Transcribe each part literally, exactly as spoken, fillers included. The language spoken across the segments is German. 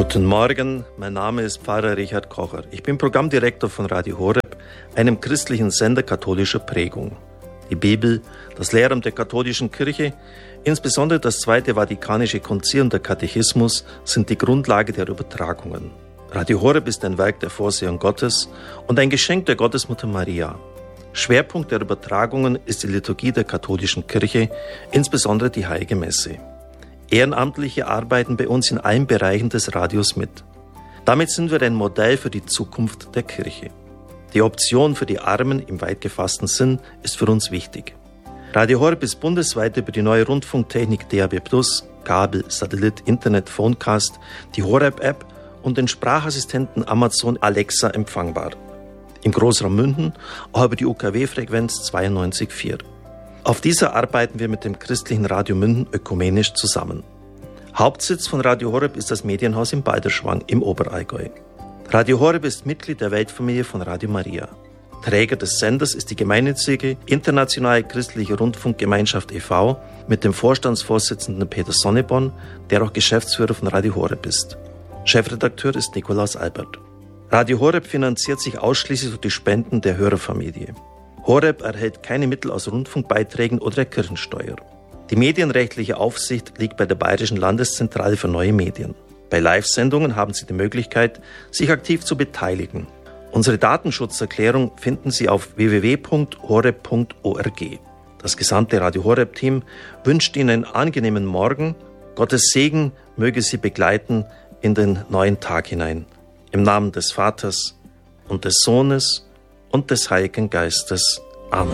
Guten Morgen, mein Name ist Pfarrer Richard Kocher. Ich bin Programmdirektor von Radio Horeb, einem christlichen Sender katholischer Prägung. Die Bibel, das Lehramt der katholischen Kirche, insbesondere das Zweite Vatikanische Konzil und der Katechismus sind die Grundlage der Übertragungen. Radio Horeb ist ein Werk der Vorsehung Gottes und ein Geschenk der Gottesmutter Maria. Schwerpunkt der Übertragungen ist die Liturgie der katholischen Kirche, insbesondere die Heilige Messe. Ehrenamtliche arbeiten bei uns in allen Bereichen des Radios mit. Damit sind wir ein Modell für die Zukunft der Kirche. Die Option für die Armen im weit gefassten Sinn ist für uns wichtig. Radio Horeb ist bundesweit über die neue Rundfunktechnik D A B plus, Kabel, Satellit, Internet, Phonecast, die Horeb-App und den Sprachassistenten Amazon Alexa empfangbar. Im Großraum München auch über die U K W-Frequenz zweiundneunzig Komma vier. Auf dieser arbeiten wir mit dem christlichen Radio München ökumenisch zusammen. Hauptsitz von Radio Horeb ist das Medienhaus in Balderschwang im Oberallgäu. Radio Horeb ist Mitglied der Weltfamilie von Radio Maria. Träger des Senders ist die gemeinnützige Internationale Christliche Rundfunkgemeinschaft e V mit dem Vorstandsvorsitzenden Peter Sonneborn, der auch Geschäftsführer von Radio Horeb ist. Chefredakteur ist Nikolaus Albert. Radio Horeb finanziert sich ausschließlich durch die Spenden der Hörerfamilie. Horeb erhält keine Mittel aus Rundfunkbeiträgen oder der Kirchensteuer. Die medienrechtliche Aufsicht liegt bei der Bayerischen Landeszentrale für neue Medien. Bei Live-Sendungen haben Sie die Möglichkeit, sich aktiv zu beteiligen. Unsere Datenschutzerklärung finden Sie auf w w w punkt horeb punkt org. Das gesamte Radio Horeb-Team wünscht Ihnen einen angenehmen Morgen. Gottes Segen möge Sie begleiten in den neuen Tag hinein. Im Namen des Vaters und des Sohnes und des Heiligen Geistes. Amen.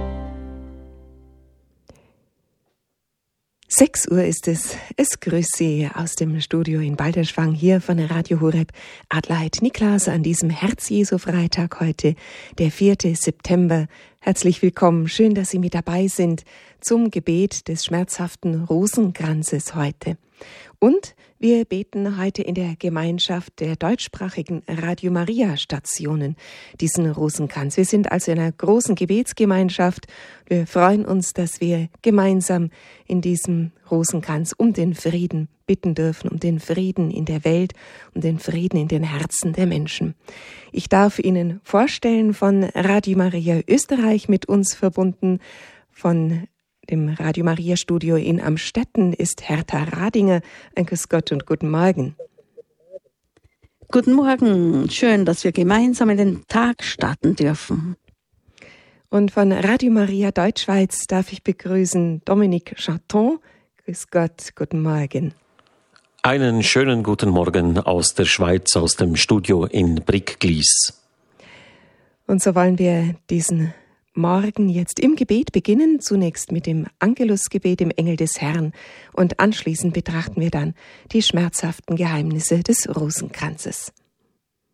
sechs Uhr ist es. Es grüßt Sie aus dem Studio in Balderschwang hier von Radio Horeb. Adelheid Niklas an diesem Herz-Jesu-Freitag heute, der vierte September. Herzlich willkommen. Schön, dass Sie mit dabei sind zum Gebet des schmerzhaften Rosenkranzes heute. Und wir beten heute in der Gemeinschaft der deutschsprachigen Radio Maria Stationen diesen Rosenkranz. Wir sind also in einer großen Gebetsgemeinschaft. Wir freuen uns, dass wir gemeinsam in diesem Rosenkranz um den Frieden bitten dürfen, um den Frieden in der Welt, um den Frieden in den Herzen der Menschen. Ich darf Ihnen vorstellen, von Radio Maria Österreich mit uns verbunden, von im Radio Maria Studio in Amstetten ist Hertha Radinger. Ein Grüß Gott und guten Morgen. Guten Morgen. Schön, dass wir gemeinsam in den Tag starten dürfen. Und von Radio Maria Deutschschweiz darf ich begrüßen Dominique Chaton. Grüß Gott, guten Morgen. Einen schönen guten Morgen aus der Schweiz, aus dem Studio in Brigglis. Und so wollen wir diesen Morgen jetzt im Gebet beginnen, zunächst mit dem Angelusgebet im Engel des Herrn und anschließend betrachten wir dann die schmerzhaften Geheimnisse des Rosenkranzes.